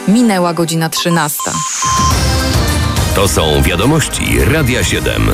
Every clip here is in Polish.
Minęła godzina 13. To są wiadomości Radia 7.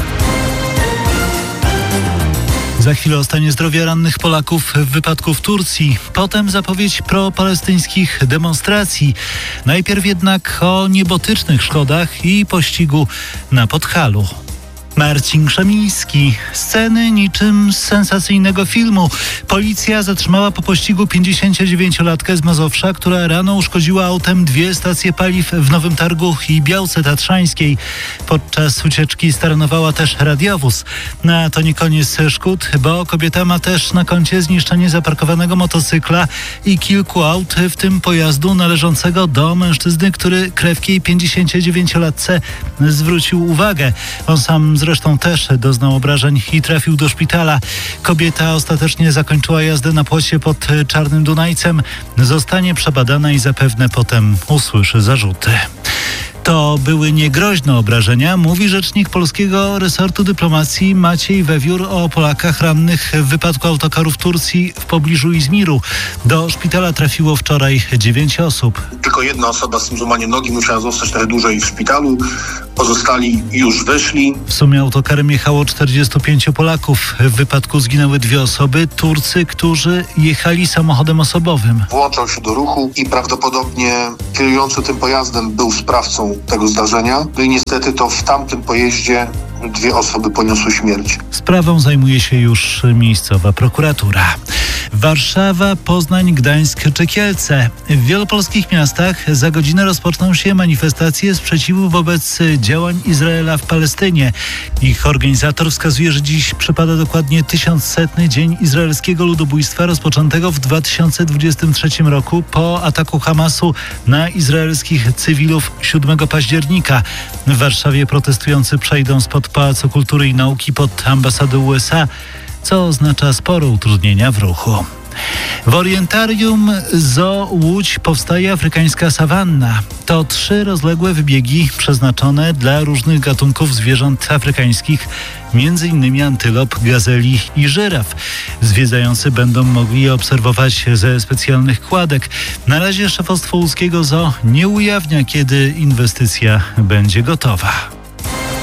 Za chwilę o stanie zdrowia rannych Polaków w wypadku w Turcji. Potem zapowiedź pro-palestyńskich demonstracji. Najpierw jednak o niebotycznych szkodach i pościgu na Podhalu. Marcin Krzemiński. Sceny niczym z sensacyjnego filmu. Policja zatrzymała po pościgu 59-latkę z Mazowsza, która rano uszkodziła autem 2 stacje paliw w Nowym Targu i Białce Tatrzańskiej. Podczas ucieczki staranowała też radiowóz. No, to nie koniec szkód, bo kobieta ma też na koncie zniszczenie zaparkowanego motocykla i kilku aut, w tym pojazdu należącego do mężczyzny, który krewkiej 59-latce zwrócił uwagę. On sam zresztą też doznał obrażeń i trafił do szpitala. Kobieta ostatecznie zakończyła jazdę na płocie pod Czarnym Dunajcem. Zostanie przebadana i zapewne potem usłyszy zarzuty. To były niegroźne obrażenia, mówi rzecznik polskiego resortu dyplomacji Maciej Wewiór o Polakach rannych w wypadku autokaru w Turcji w pobliżu Izmiru. Do szpitala trafiło wczoraj 9 osób. Tylko jedna osoba z tym złamaniem nogi musiała zostać trochę dłużej w szpitalu. Pozostali już wyszli. W sumie autokarem jechało 45 Polaków. W wypadku zginęły 2 osoby, Turcy, którzy jechali samochodem osobowym. Włączał się do ruchu i prawdopodobnie kierujący tym pojazdem był sprawcą tego zdarzenia. No i niestety to w tamtym pojeździe 2 osoby poniosły śmierć. Sprawą zajmuje się już miejscowa prokuratura. Warszawa, Poznań, Gdańsk czy Kielce. W wielu polskich miastach za godzinę rozpoczną się manifestacje sprzeciwu wobec działań Izraela w Palestynie. Ich organizator wskazuje, że dziś przypada dokładnie 1100. dzień izraelskiego ludobójstwa rozpoczętego w 2023 roku po ataku Hamasu na izraelskich cywilów 7 października. W Warszawie protestujący przejdą spod Pałacu Kultury i Nauki pod ambasadę USA, co oznacza spore utrudnienia w ruchu. W Orientarium Zoo Łódź powstaje afrykańska sawanna. To 3 rozległe wybiegi przeznaczone dla różnych gatunków zwierząt afrykańskich, m.in. antylop, gazeli i żyraf. Zwiedzający będą mogli je obserwować ze specjalnych kładek. Na razie szefostwo łódzkiego zoo nie ujawnia, kiedy inwestycja będzie gotowa.